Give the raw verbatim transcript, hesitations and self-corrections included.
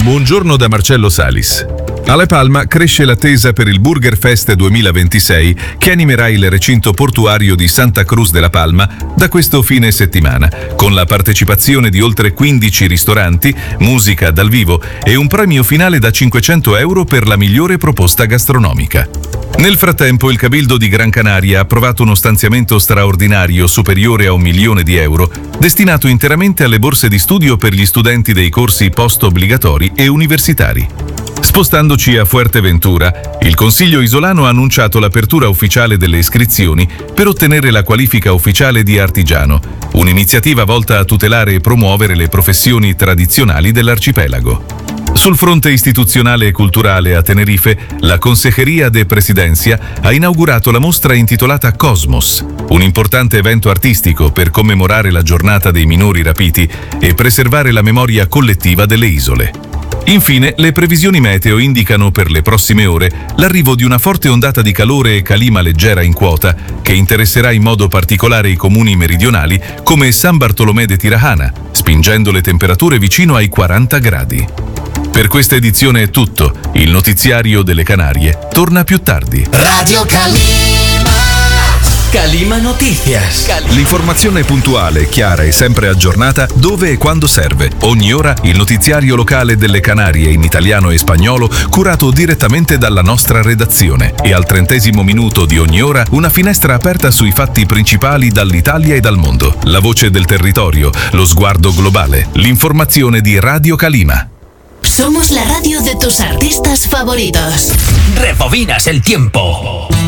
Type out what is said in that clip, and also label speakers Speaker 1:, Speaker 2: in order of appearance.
Speaker 1: Buongiorno da Marcello Salis. Alle Palma cresce l'attesa per il Burger Fest duemilaventisei che animerà il recinto portuario di Santa Cruz de la Palma da questo fine settimana, con la partecipazione di oltre quindici ristoranti, musica dal vivo e un premio finale da cinquecento euro per la migliore proposta gastronomica. Nel frattempo il Cabildo di Gran Canaria ha approvato uno stanziamento straordinario superiore a un milione di euro, destinato interamente alle borse di studio per gli studenti dei corsi post-obbligatori e universitari. Spostandoci a Fuerteventura, il Consiglio isolano ha annunciato l'apertura ufficiale delle iscrizioni per ottenere la qualifica ufficiale di artigiano, un'iniziativa volta a tutelare e promuovere le professioni tradizionali dell'arcipelago. Sul fronte istituzionale e culturale a Tenerife, la Consejería de Presidencia ha inaugurato la mostra intitolata Cosmos, un importante evento artistico per commemorare la giornata dei minori rapiti e preservare la memoria collettiva delle isole. Infine, le previsioni meteo indicano per le prossime ore l'arrivo di una forte ondata di calore e calima leggera in quota che interesserà in modo particolare i comuni meridionali come San Bartolomé de Tirajana, spingendo le temperature vicino ai quaranta gradi. Per questa edizione è tutto. Il notiziario delle Canarie torna più tardi.
Speaker 2: Radio Calima. Calima Noticias.
Speaker 1: L'informazione puntuale, chiara e sempre aggiornata dove e quando serve. Ogni ora il notiziario locale delle Canarie in italiano e spagnolo curato direttamente dalla nostra redazione. E al trentesimo minuto di ogni ora una finestra aperta sui fatti principali dall'Italia e dal mondo. La voce del territorio, lo sguardo globale. L'informazione di Radio Calima.
Speaker 3: Somos la radio de tus artistas favoritos.
Speaker 2: Rebobinas el tiempo.